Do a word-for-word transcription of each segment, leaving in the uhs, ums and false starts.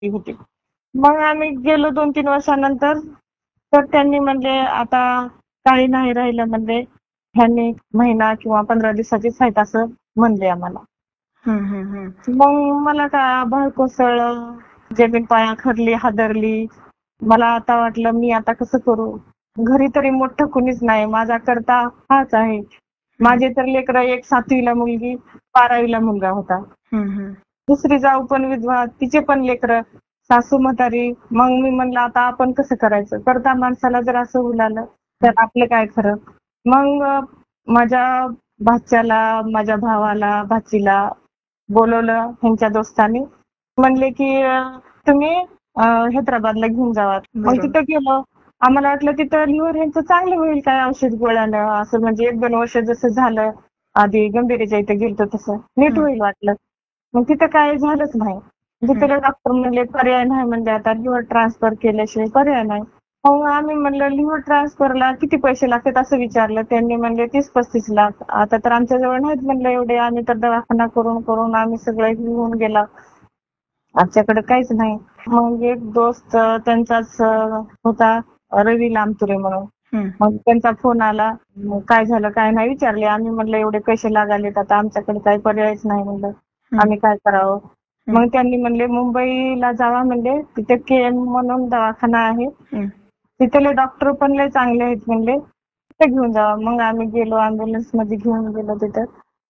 होती. मग आम्ही गेलो दोन तीन वर्षानंतर, तर त्यांनी म्हणले आता काही नाही राहिलं म्हणले, ह्यांनी महिना किंवा पंधरा दिवसाचीच आहेत असं म्हणले आम्हाला. हम्म, हम्म, हम्म. मग मला काय आभाळ कोसळलं, जमीन पायाखाली हादरली. मला आता वाटलं मी आता कसं करू, घरी तरी मोठं कुणीच नाही, माझा करता हाच आहे. माझे तर लेकरं, एक सातवीला मुलगी, बारावीला मुलगा होता. हम्म, हम्म. दुसरी जाऊ पण विधवा, तिचे पण लेकरं, सासू म्हातारी. मग मी म्हणलं आता आपण कसं करायचं, करता माणसाला जर असं उलालं तर आपलं काय खरं. मग माझ्या भाच्याला, माझ्या भावाला, भाचीला बोलवलं ह्यांच्या दोस्तांनी. म्हणले की अं, तुम्ही अं, हैदराबादला घेऊन जावा. मग बरोबर. तिथं गेलो. आम्हाला वाटलं तिथं लिव्हर ह्यांचं चांगलं होईल काय औषध गोळ्यानं, असं म्हणजे एक दोन वर्ष जसं झालं आधी गंभीरच्या इथे गेलतो तसं नीट हम्म. होईल वाटलं. मग तिथं काय झालंच नाही. तिथे डॉक्टर म्हणले पर्याय नाही, म्हणजे आता लिव्हर ट्रान्सफर केल्याशिवाय पर्याय नाही. मग आम्ही म्हणलं लिव्हर ट्रान्सफरला किती पैसे लागतात असं विचारलं. त्यांनी म्हणले तीस पस्तीस लाख. आता तर आमच्याजवळ नाहीत म्हणलं एवढे, आम्ही तर दवाखाना करून करून आम्ही सगळं घेऊन गेला, आमच्याकडे काहीच नाही. मग एक दोस्त त्यांचाच अं, होता, रवी लामतुरे म्हणून. हम्म. मग त्यांचा फोन आला, मग काय झालं काय नाही विचारले. आम्ही म्हणलं एवढे पैसे लागालेत, आता आमच्याकडे काही पर्यायच नाही म्हणलं, आम्ही काय करावं. मग त्यांनी म्हणले मुंबईला जावा म्हणले, तिथे के एम म्हणून दवाखाना आहे, हम्म. तिथले डॉक्टर पण लय चांगले आहेत म्हणले, तिथे घेऊन जावा. मग आम्ही गेलो, अँब्युलन्स मध्ये घेऊन गेलो. तिथं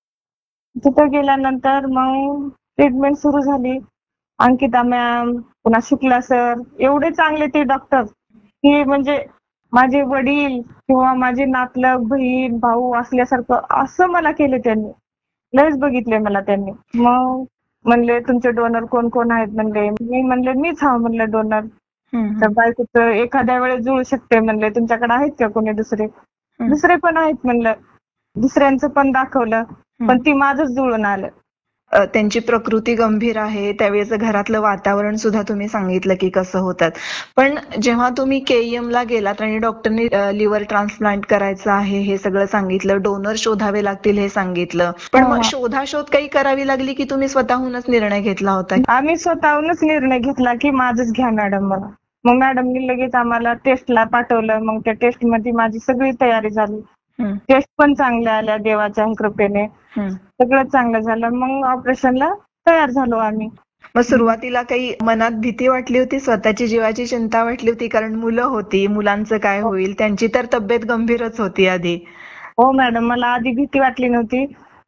तिथं गेल्यानंतर मग ट्रीटमेंट सुरू झाली. अंकिता मॅम, पुन्हा शुक्ला सर, एवढे चांगले ते डॉक्टर की म्हणजे माझे वडील किंवा माझे नातलग, बहीण, भाऊ असल्यासारखं असं मला केलं त्यांनी. लयच बघितले मला त्यांनी. मग म्हणले तुमचे डोनर कोण कोण आहेत म्हणले. मी म्हणले मीच हा म्हणलं डोनर. हम्म. तर बायकोचं एखाद्या वेळेस जुळू शकते म्हणले, तुमच्याकडे आहेत का कोणी दुसरे. दुसरे पण आहेत म्हणलं, दुसऱ्यांचं पण दाखवलं, पण ती माझंच जुळून आलं. अ, त्यांची प्रकृती गंभीर आहे, त्यावेळेचं घरातलं वातावरण सुद्धा तुम्ही सांगितलं की कसं होतात. पण जेव्हा तुम्ही केईएम ला गेलात आणि डॉक्टरनी लिव्हर ट्रान्सप्लांट करायचं आहे हे सगळं सांगितलं, डोनर शोधावे लागतील हे सांगितलं, पण मग शोधाशोध काही करावी लागली की तुम्ही स्वतःहूनच निर्णय घेतला होता? आम्ही स्वतःहूनच निर्णय घेतला की माझंच घ्या मॅडम मला. मग मॅडमनी लगेच आम्हाला टेस्टला पाठवलं. मग त्या टेस्ट मध्ये माझी सगळी तयारी झाली. टेस्ट पण चांगल्या आल्या देवाच्या कृपेने, सगळं चांगलं झालं. मग ऑपरेशनला तयार झालो आम्ही. मग सुरुवातीला काही मनात भीती वाटली होती, स्वतःची जीवाची चिंता वाटली होती, कारण मुलं होती, मुलांचं काय होईल, त्यांची तर तब्येत गंभीरच होती आधी. हो मॅडम, मला आधी भीती वाटली नव्हती,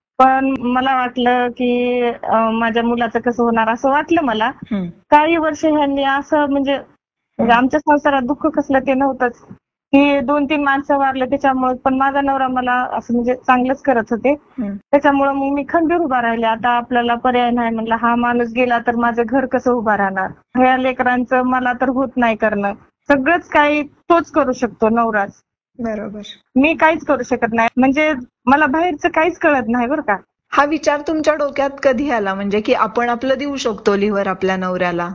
पण मला वाटलं की अं, माझ्या मुलाचं कसं होणार असं वाटलं मला. काही वर्ष ह्यांनी असं म्हणजे म्हणजे आमच्या संसारात दुःख कसलं ते नव्हतंच की दोन तीन माणसं वारले त्याच्यामुळे, पण माझा नवरा मला असं म्हणजे चांगलंच करत होते. त्याच्यामुळं मग मी खंबीर उभा राहिले. आता आपल्याला पर्याय नाही म्हणलं, हा माणूस गेला तर माझं घर कसं उभा राहणार, ह्या लेकरांचं मला तर होत नाही करणं, सगळंच काही तोच करू शकतो नवराच. बरोबर. मी काहीच करू शकत नाही, म्हणजे मला बाहेरचं काहीच कळत नाही बरं का. हा विचार तुमच्या डोक्यात कधी आला, म्हणजे की आपण आपलं देऊ शकतो लिव्हर आपल्या नवऱ्याला?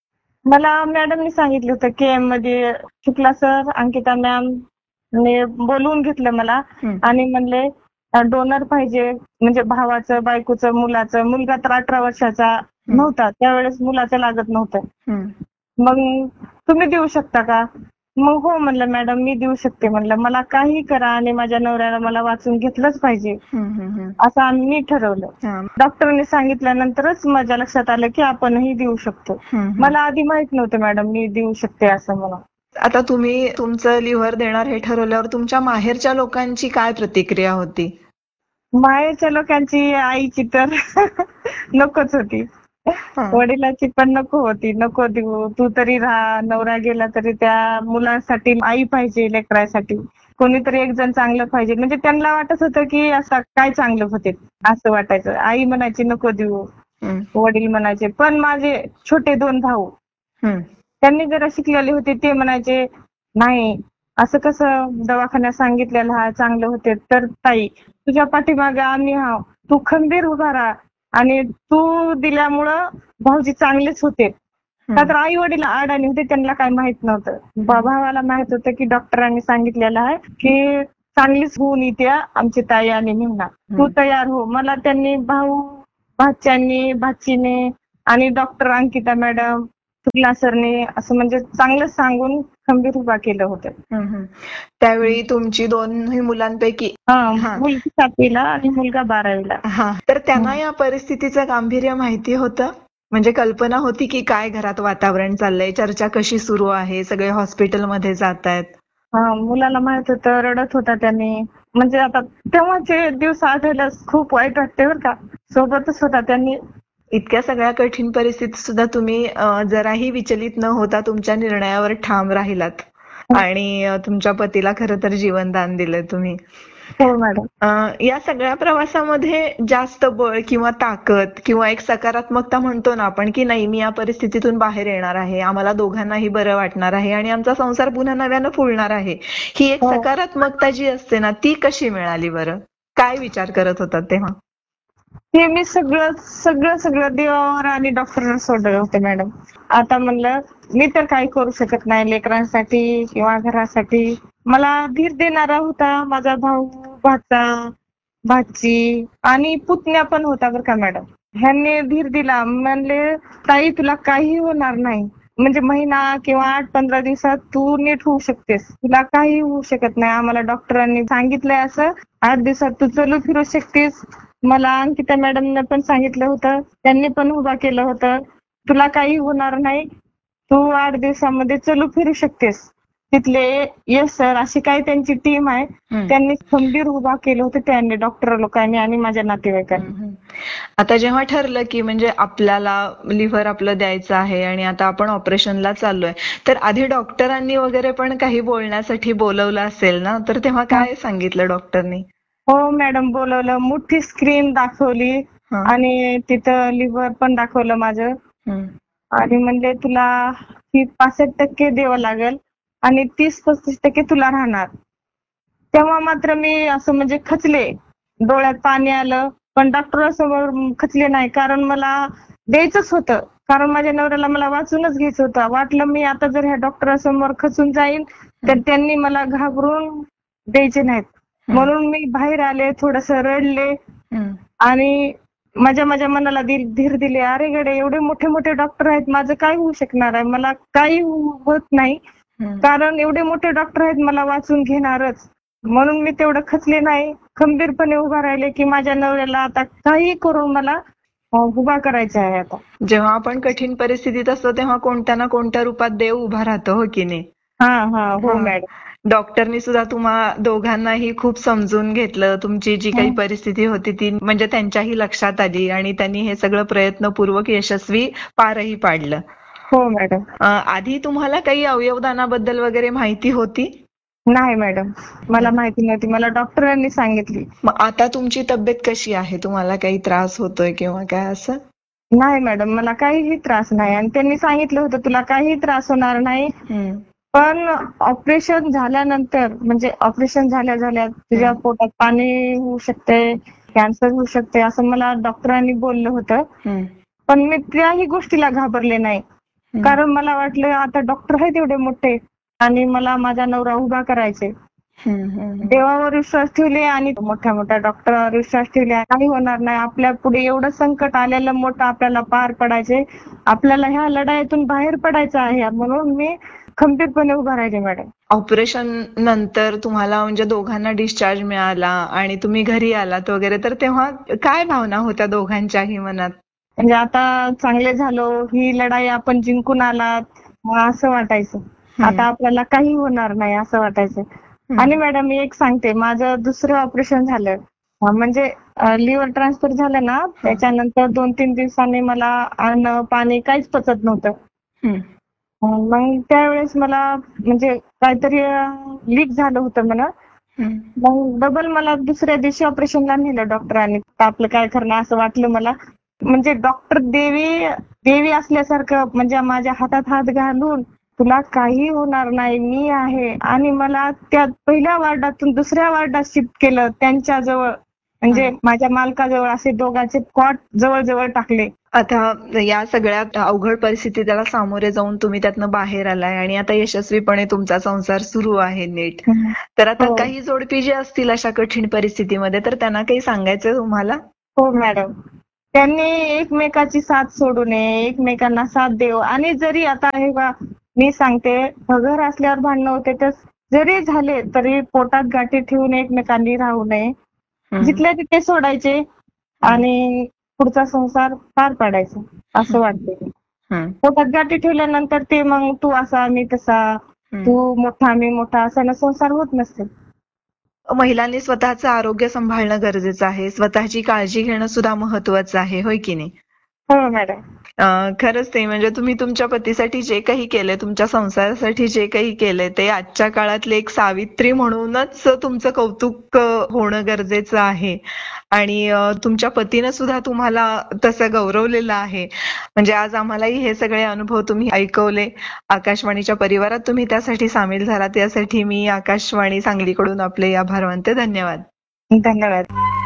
मला मॅडमनी सांगितलं होतं केएम मध्ये, शुक्ला सर, अंकिता मॅम ने बोलवून घेतलं मला आणि म्हणले डोनर पाहिजे, म्हणजे भावाचं, बायकोचं, मुलाचं. मुलगा तर अठरा वर्षाचा नव्हता त्यावेळेस, मुलाचं लागत नव्हतं. मग तुम्ही देऊ शकता का? मग हो म्हणलं मॅडम मी देऊ शकते म्हणलं, मला काही करा आणि माझ्या नवऱ्याला मला वाचून घेतलंच पाहिजे असं आम्ही ठरवलं. डॉक्टरने सांगितल्यानंतरच माझ्या लक्षात आलं की आपणही देऊ शकतो. मला आधी माहित नव्हतं मॅडम मी देऊ शकते असं म्हणून. आता तुम्ही तुमचं लिव्हर देणार हे ठरवल्यावर तुमच्या माहेरच्या लोकांची काय प्रतिक्रिया होती? माहेरच्या लोकांची, आईची तर नकोच होती, वडिलाची पण नको होती. नको देऊ, तू तरी राहा, नवरा गेला तरी त्या मुलासाठी आई पाहिजे, लेकरासाठी कोणीतरी एक जण चांगलं पाहिजे. म्हणजे त्यांना वाटत होतं की असं काय चांगलं होते असं वाटायचं. आई म्हणायची नको देऊ, वडील म्हणायचे. पण माझे छोटे दोन भाऊ त्यांनी जरा शिकलेले होते, ते म्हणायचे नाही असं कसं, दवाखान्यात सांगितलेलं हा चांगलं होते. तर ताई तुझ्या पाठीमागे आम्ही हा, तू खंबीर उभा राहा आणि तू दिल्यामुळं भाऊजी चांगलेच होते. का तर आई वडील अडाणी होते, त्यांना काय माहित नव्हतं. भावाला माहित होतं की डॉक्टरांनी सांगितलेलं आहे की चांगलीच होऊन येते आमची ताई आणि म्हणा, तू तयार हो. मला त्यांनी भाऊ, भाच्यांनी, भाचीने आणि डॉक्टर अंकिता मॅडम शुक्ला सरने असं म्हणजे चांगलं सांगून खंबीर उभा केलं होतं. हम्म, हम्म. त्यावेळी तुमची दोन्ही मुलांपैकी हा, हा मुलगी सातवीला आणि मुलगा बारावीला. हा तर त्यांना या परिस्थितीचं गांभीर्य माहिती होतं? म्हणजे कल्पना होती की काय घरात वातावरण चाललंय, चर्चा कशी सुरू आहे, सगळे हॉस्पिटलमध्ये जात आहेत? हा, मुलाला माहित होतं, रडत होता त्यांनी. म्हणजे आता तेव्हाचे दिवस आठवल्यास खूप वाईट वाटते बरं का. सोबतच होता त्यांनी. इतक्या सगळ्या कठीण परिस्थितीत सुद्धा तुम्ही अ, जराही विचलित न होता तुमच्या निर्णयावर ठाम राहिलात आणि अ, तुमच्या पतीला खरं तर जीवनदान दिलं तुम्ही. हो मॅडम. अ, या सगळ्या प्रवासामध्ये जास्त बळ किंवा ताकद किंवा एक सकारात्मकता म्हणतो ना आपण की नाही मी या परिस्थितीतून बाहेर येणार आहे, आम्हाला दोघांनाही बरं वाटणार आहे आणि आमचा संसार पुन्हा नव्यानं फुलणार आहे, ही एक हो. सकारात्मकता जी असते ना ती कशी मिळाली बरं? काय विचार करत होतात तेव्हा? हे मी सगळं सगळं सगळं देवावर आणि डॉक्टरांवर सोडलं होते मॅडम. आता म्हणलं मी तर काही करू शकत नाही लेकरांसाठी किंवा घरासाठी. मला धीर देणारा होता माझा भाऊ, भाचा, भाची आणि पुतण्या पण होता बरं का मॅडम. ह्यांनी धीर दिला. म्हणले ताई तुला काही होणार नाही. म्हणजे महिना किंवा आठ पंधरा दिवसात तू नीट होऊ शकतेस. तुला काही होऊ शकत नाही. आम्हाला डॉक्टरांनी सांगितलंय असं. आठ दिवसात तू चलू फिरू शकतेस. मला अंकिता मॅडमने पण सांगितलं होतं. त्यांनी पण उभा केलं होतं. तुला काही होणार नाही. तू आठ दिवसामध्ये चलू फिरू शकतेस. तिथले यश सर अशी काही त्यांची टीम आहे. त्यांनी खंबीर उभा केलं होतं त्यांनी डॉक्टर लोकांनी आणि माझ्या नातेवाईकांनी. आता जेव्हा ठरलं की म्हणजे आपल्याला लिव्हर आपलं द्यायचं आहे आणि आता आपण ऑपरेशनला चाललोय तर आधी डॉक्टरांनी वगैरे पण काही बोलण्यासाठी बोलवलं असेल ना, तर तेव्हा काय सांगितलं डॉक्टरनी? हो मॅडम बोलवलं. मोठी स्क्रीन दाखवली आणि तिथं लिव्हर पण दाखवलं माझं आणि म्हणले तुला ही पासष्ट टक्के द्यावं लागेल आणि तीस पस्तीस टक्के तुला राहणार. तेव्हा मात्र मी असं म्हणजे खचले, डोळ्यात पाणी आलं, पण डॉक्टरांसमोर खचले नाही कारण मला द्यायचंच होतं. कारण माझ्या नवऱ्याला मला वाचूनच घ्यायचं होतं. वाटलं मी आता जर ह्या डॉक्टरांसमोर खचून जाईन तर त्यांनी मला घाबरून द्यायचे नाहीत. म्हणून मी बाहेर आले, थोडंसं रडले आणि माझ्या माझ्या मनाला धीर दिले. अरे गडे एवढे मोठे मोठे डॉक्टर आहेत, माझं काय होऊ शकणार आहे, मला काही होत नाही कारण एवढे मोठे डॉक्टर आहेत, मला वाचून घेणारच. म्हणून मी तेवढं खचले नाही, खंबीरपणे उभा राहिले की माझ्या नवऱ्याला आता काही करून मला उभा करायचा आहे. आता जेव्हा आपण कठीण परिस्थितीत असतो तेव्हा कोणत्या ना कोणत्या रूपात देव उभा राहतो, हो की नाही? हा हा हो मॅडम. डॉक्टरनी सुद्धा तुम्हा दोघांनाही खूप समजून घेतलं. तुमची जी काही परिस्थिती होती ती म्हणजे त्यांच्याही लक्षात आली आणि त्यांनी हे सगळं प्रयत्नपूर्वक यशस्वी पारही पाडलं. हो मॅडम. आधी तुम्हाला काही अवयवदानाबद्दल वगैरे माहिती होती? नाही मॅडम, मला माहिती नव्हती. मला डॉक्टरांनी सांगितली. मग आता तुमची तब्येत कशी आहे? तुम्हाला काही त्रास होतोय किंवा काय असं? नाही मॅडम, मला काहीही त्रास नाही आणि त्यांनी सांगितलं होतं तुला काही त्रास होणार नाही. पण ऑपरेशन झाल्यानंतर म्हणजे ऑपरेशन झाल्या झाल्या तुझ्या पोटात पाणी होऊ शकते, कॅन्सर होऊ शकते असं मला डॉक्टरांनी बोललं होतं. पण मी त्याही गोष्टीला घाबरले नाही कारण मला वाटलं आता डॉक्टर आहेत एवढे मोठे आणि मला माझा नवरा उभा करायचे. देवावर विश्वास ठेवले आणि मोठ्या मोठ्या डॉक्टरांवर विश्वास ठेवले. काही होणार नाही. आपल्या पुढे एवढं संकट आलेलं मोठं आपल्याला पार पडायचे, आपल्याला ह्या लढाईतून बाहेर पडायचं आहे म्हणून मी खंबीरपणे उभा राहिले मॅडम. ऑपरेशन नंतर तुम्हाला म्हणजे दोघांना डिस्चार्ज मिळाला आणि तुम्ही घरी आलात वगैरे तर तेव्हा काय भावना होत्या दोघांच्याही मनात? म्हणजे आता चांगले झालो, ही लढाई आपण जिंकून आलात असं वाटायचं. आता आपल्याला काही होणार नाही असं वाटायचं. आणि मॅडम मी एक सांगते, माझं दुसरं ऑपरेशन झालं म्हणजे लिव्हर ट्रान्सफर झालं ना, त्याच्यानंतर दोन तीन दिवसांनी मला अन्न पाणी काहीच पचत नव्हतं. मग त्यावेळेस मला म्हणजे काहीतरी लीक झालं होतं म्हणा. मग डबल मला दुसऱ्या दिवशी ऑपरेशनला नेलं डॉक्टरांनी. आपलं काय करणार असं वाटलं मला. म्हणजे डॉक्टर देवी देवी असल्यासारखं म्हणजे माझ्या हातात हात घालून तुला काही होणार नाही, मी आहे. आणि मला त्या पहिल्या वार्डातून दुसऱ्या वार्डात शिफ्ट केलं त्यांच्या जवळ म्हणजे माझ्या मालकाजवळ. असे दोघांचे कॉट जवळ जवळ टाकले. आता या सगळ्या अवघड परिस्थितीला सामोरे जाऊन तुम्ही त्यातनं बाहेर आलाय आणि आता यशस्वीपणे तुमचा संसार सुरू आहे नीट. तर आता काही जोडपी जे असतील अशा कठीण परिस्थितीमध्ये तर त्यांना काही सांगायचं तुम्हाला? हो मॅडम. त्यांनी एकमेकाची साथ सोडू नये, एकमेकांना साथ देऊ. आणि जरी आता हे बा मी सांगते, घर असल्यावर भांडणं होते तर जरी झाले तरी पोटात गाठी ठेवून एकमेकांनी राहू नये. हम्म. जिथल्या तिथे सोडायचे आणि पुढचा संसार पार पाडायचा असं वाटते. हम्म. पोटात गाठी ठेवल्यानंतर ते मग तू असा मी तसा, तू मोठा मी मोठा असा संसार होत नसते. महिलांनी स्वतःचं आरोग्य सांभाळणं गरजेचं आहे, स्वतःची काळजी घेणं सुद्धा महत्वाचं आहे, होय की नाही? हो मॅडम. अं, खरंच ते म्हणजे तुम्ही तुमच्या पतीसाठी जे काही केलंय, तुमच्या संसारासाठी जे काही केलंय ते आजच्या काळातले एक सावित्री म्हणूनच तुमचं कौतुक अं, होणं गरजेचं आहे. आणि अं, तुमच्या पतीनं सुद्धा तुम्हाला तसं गौरवलेलं आहे. म्हणजे आज आम्हालाही हे सगळे अनुभव तुम्ही ऐकवले. आकाशवाणीच्या परिवारात तुम्ही त्यासाठी सामील झालात, यासाठी मी आकाशवाणी सांगलीकडून आपले आभार मानते. धन्यवाद. धन्यवाद.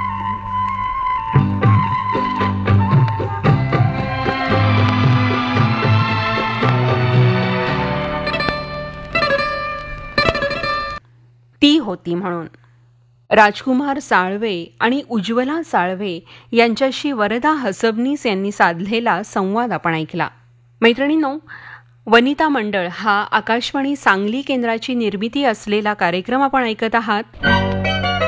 ती होती म्हणून. राजकुमार साळवे आणि उज्ज्वला साळवे यांच्याशी वरदा हसबनीस यांनी साधलेला संवाद आपण ऐकला. मैत्रिणींनो, वनिता मंडळ हा आकाशवाणी सांगली केंद्राची निर्मिती असलेला कार्यक्रम आपण ऐकत आहात.